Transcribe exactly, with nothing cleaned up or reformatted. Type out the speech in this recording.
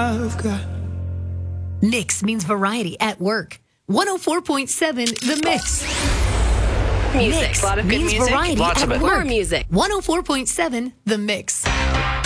I've got. Mix means variety at work. one oh four point seven The Mix. Music. Mix A lot of good means music. variety Lots at of it. work. More music. one oh four point seven The Mix.